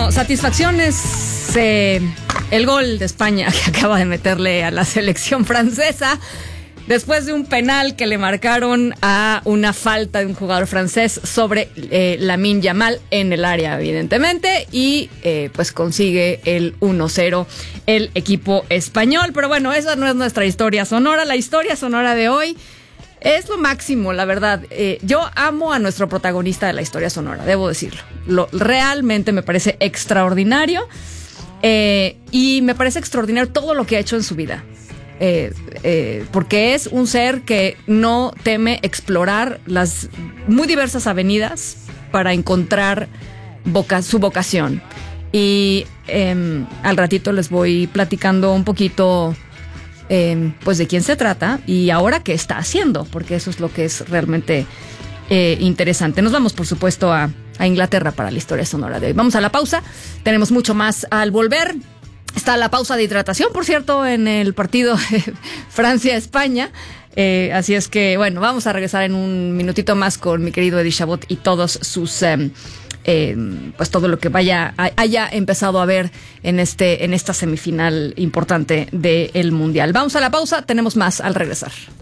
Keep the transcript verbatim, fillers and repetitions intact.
bueno, satisfacción es eh, el gol de España que acaba de meterle a la selección francesa después de un penal que le marcaron a una falta de un jugador francés sobre eh, Lamine Yamal en el área, evidentemente, y eh, pues consigue el uno cero el equipo español. Pero bueno, esa no es nuestra historia sonora. La historia sonora de hoy es lo máximo, la verdad. Eh, yo amo a nuestro protagonista de la historia sonora, debo decirlo. Lo, realmente me parece extraordinario eh, y me parece extraordinario todo lo que ha hecho en su vida. Eh, eh, porque es un ser que no teme explorar las muy diversas avenidas para encontrar voca- su vocación. Y eh, al ratito les voy platicando un poquito eh, pues de quién se trata y ahora qué está haciendo, porque eso es lo que es realmente eh, interesante. Nos vamos, por supuesto, a, a Inglaterra para la historia sonora de hoy. Vamos a la pausa, tenemos mucho más al volver. Está la pausa de hidratación, por cierto, en el partido Francia-España. Eh, así es que, bueno, vamos a regresar en un minutito más con mi querido Eddie Chabot y todos sus, eh, eh, pues todo lo que vaya haya empezado a ver en este, en esta semifinal importante del Mundial. Vamos a la pausa, tenemos más al regresar.